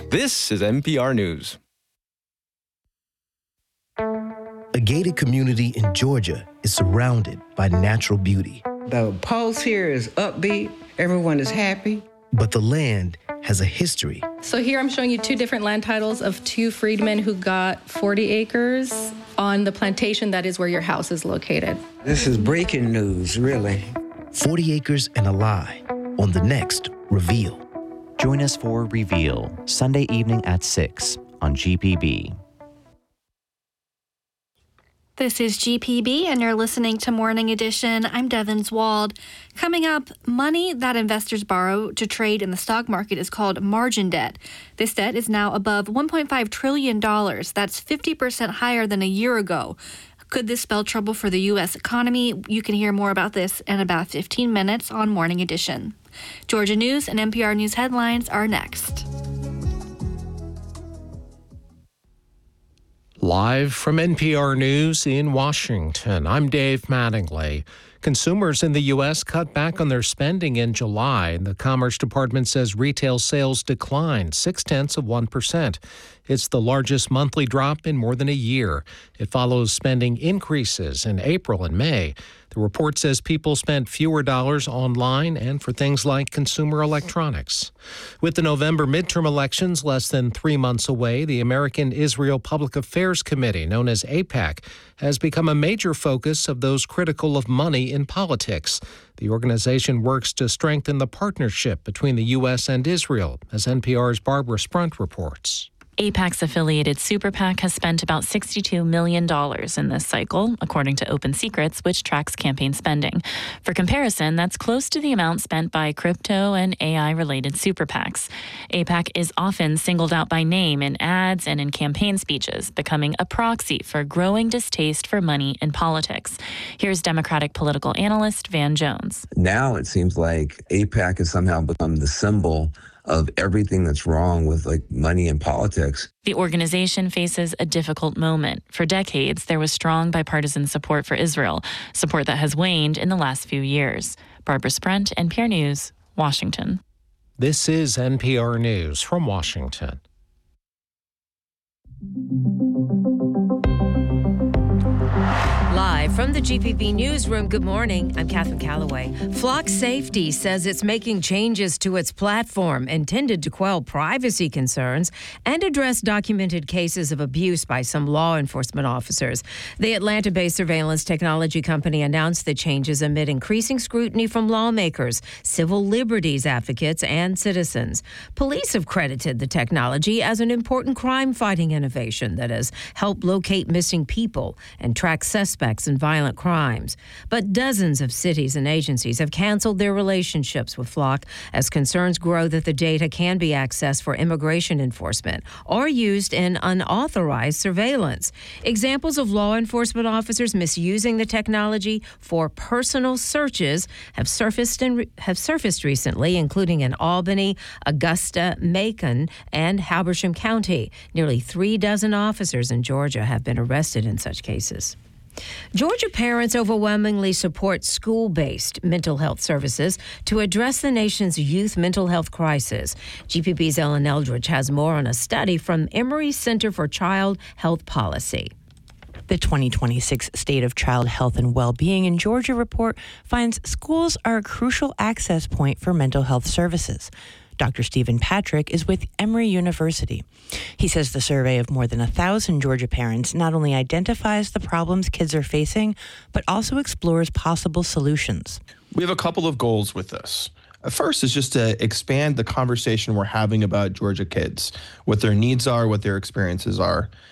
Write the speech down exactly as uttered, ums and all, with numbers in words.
This is N P R News. A gated community in Georgia is surrounded by natural beauty. The pulse here is upbeat. Everyone is happy. But the land has a history. So here I'm showing you two different land titles of two freedmen who got forty acres on the plantation that is where your house is located. This is breaking news, really. forty acres and a lie on the next Reveal. Join us for Reveal, Sunday evening at six on G P B. This is G P B, and you're listening to Morning Edition. I'm Devins Wald. Coming up, money that investors borrow to trade in the stock market is called margin debt. This debt is now above one point five trillion dollars. That's fifty percent higher than a year ago. Could this spell trouble for the U S economy? You can hear more about this in about fifteen minutes on Morning Edition. Georgia News and N P R News headlines are next. Live from N P R News in Washington, I'm Dave Mattingly. Consumers in the U S cut back on their spending in July. The Commerce Department says retail sales declined six-tenths of one percent. It's the largest monthly drop in more than a year. It follows spending increases in April and May. The report says people spent fewer dollars online and for things like consumer electronics. With the November midterm elections less than three months away, the American Israel Public Affairs Committee, known as AIPAC, has become a major focus of those critical of money in politics. The organization works to strengthen the partnership between the U S and Israel, as N P R's Barbara Sprunt reports. AIPAC's affiliated Super PAC has spent about sixty-two million dollars in this cycle, according to Open Secrets, which tracks campaign spending. For comparison, that's close to the amount spent by crypto and A I-related Super PACs. AIPAC is often singled out by name in ads and in campaign speeches, becoming a proxy for growing distaste for money in politics. Here's Democratic political analyst Van Jones. Now it seems like AIPAC has somehow become the symbol of everything that's wrong with like money and politics. The organization faces a difficult moment. For decades, there was strong bipartisan support for Israel, support that has waned in the last few years. Barbara Sprunt, N P R News, Washington. This is N P R News from Washington. Live from the G P B Newsroom, good morning. I'm Catherine Calloway. Flock Safety says it's making changes to its platform intended to quell privacy concerns and address documented cases of abuse by some law enforcement officers. The Atlanta-based surveillance technology company announced the changes amid increasing scrutiny from lawmakers, civil liberties advocates, and citizens. Police have credited the technology as an important crime-fighting innovation that has helped locate missing people and track suspects in violent crimes. But dozens of cities and agencies have canceled their relationships with Flock as concerns grow that the data can be accessed for immigration enforcement or used in unauthorized surveillance. Examples of law enforcement officers misusing the technology for personal searches have surfaced and re- have surfaced recently, including in Albany, Augusta, Macon, and Habersham County. Nearly three dozen officers in Georgia have been arrested in such cases. Georgia parents overwhelmingly support school-based mental health services to address the nation's youth mental health crisis. G P B's Ellen Eldridge has more on a study from Emory Center for Child Health Policy. The twenty twenty-six State of Child Health and Well-Being in Georgia report finds schools are a crucial access point for mental health services. Doctor Stephen Patrick is with Emory University. He says the survey of more than a thousand Georgia parents not only identifies the problems kids are facing, but also explores possible solutions. We have a couple of goals with this. First is just to expand the conversation we're having about Georgia kids, what their needs are, what their experiences are.